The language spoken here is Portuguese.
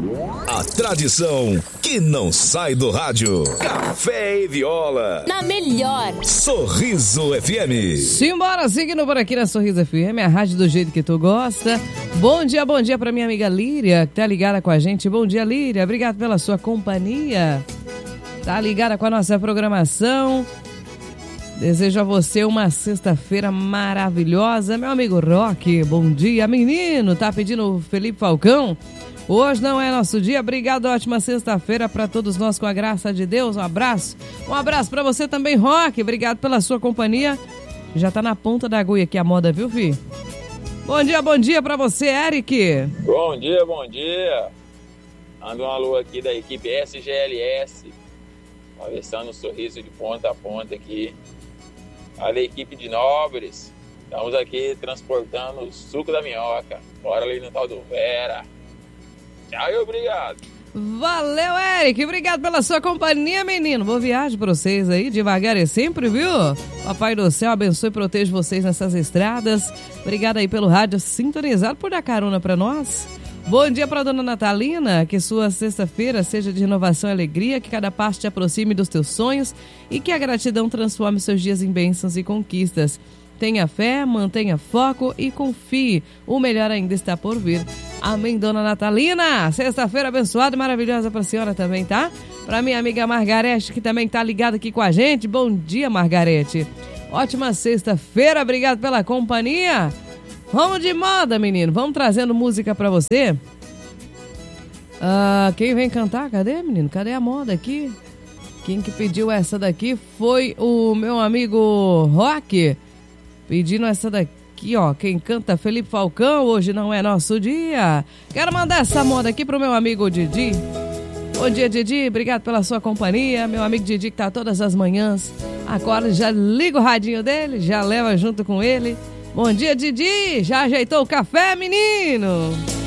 A tradição que não sai do rádio. Café e Viola. Na melhor. Sorriso FM. Simbora, seguindo por aqui na Sorriso FM, a rádio do jeito que tu gosta. Bom dia pra minha amiga Líria, que tá ligada com a gente. Bom dia, Líria. Obrigado pela sua companhia. Tá ligada com a nossa programação. Desejo a você uma sexta-feira maravilhosa. Meu amigo Roque, bom dia, menino. Tá pedindo o Felipe Falcão? Hoje não é nosso dia. Obrigado, ótima sexta-feira para todos nós, com a graça de Deus. Um abraço para você também, Roque. Obrigado pela sua companhia. Já tá na ponta da agulha aqui a moda, viu, fi? Bom dia para você, Eric. Bom dia. Ando uma lua aqui da equipe SGLS, atravessando o Sorriso de ponta a ponta aqui. Olha a equipe de Nobres. Estamos aqui transportando o suco da minhoca. Bora ali no tal do Vera. Tchau e obrigado. Valeu, Eric. Obrigado pela sua companhia, menino. Boa viagem pra vocês aí, devagar e sempre, viu? Papai do céu abençoe e proteja vocês nessas estradas. Obrigado aí pelo rádio sintonizado por dar carona pra nós. Bom dia pra dona Natalina, que sua sexta-feira seja de renovação e alegria, que cada passo te aproxime dos teus sonhos e que a gratidão transforme seus dias em bênçãos e conquistas. Tenha fé, mantenha foco e confie. O melhor ainda está por vir. Amém, dona Natalina. Sexta-feira abençoada e maravilhosa pra senhora também, tá? Pra minha amiga Margarete, que também tá ligada aqui com a gente. Bom dia, Margarete. Ótima sexta-feira, obrigado pela companhia. Vamos de moda, menino. Vamos trazendo música pra você. Quem vem cantar? Cadê, menino? Cadê a moda aqui? Quem que pediu essa daqui foi o meu amigo Roque. Pedindo essa daqui, ó. Quem canta Felipe Falcão, hoje não é nosso dia. Quero mandar essa moda aqui pro meu amigo Didi. Bom dia, Didi. Obrigado pela sua companhia. Meu amigo Didi que tá todas as manhãs. Agora já liga o radinho dele, já leva junto com ele. Bom dia, Didi. Já ajeitou o café, menino?